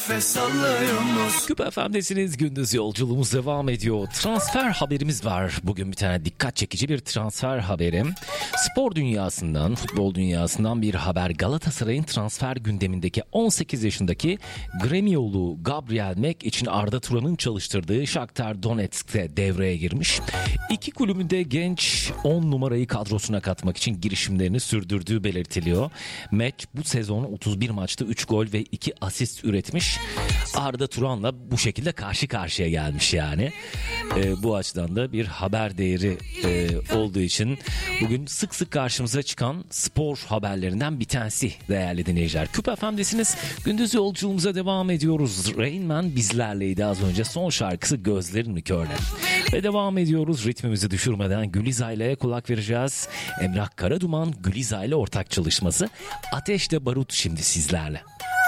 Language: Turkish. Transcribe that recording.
nefes alıyoruz. Küp FM'desiniz. Gündüz yolculuğumuz devam ediyor. Transfer haberimiz var. Bugün bir tane dikkat çekici bir transfer haberim. Spor dünyasından, futbol dünyasından bir haber. Galatasaray'ın transfer gündemindeki 18 yaşındaki Gremiyolu Gabriel Mek için Arda Turan'ın çalıştırdığı Shakhtar Donetsk'te devreye girmiş. İki kulübün de genç 10 numarayı kadrosuna katmak için girişimlerini sürdürdüğü belirtiliyor. Mek bu sezon 31 maçta 3 gol ve 2 asist üretmiş. Arda Turan'la bu şekilde karşı karşıya gelmiş yani. Bu açıdan da bir haber değeri olduğu için bugün sık sık karşımıza çıkan spor haberlerinden bir tanesi değerli dinleyiciler. Küp FM'desiniz. Gündüz yolculuğumuza devam ediyoruz. Rain Man bizlerleydi az önce. Son şarkısı Gözlerin mi Körle? Ve devam ediyoruz. Ritmimizi düşürmeden Gülizay'la kulak vereceğiz. Emrah Karaduman Gülizay'la ortak çalışması. Ateşle Barut şimdi sizlerle.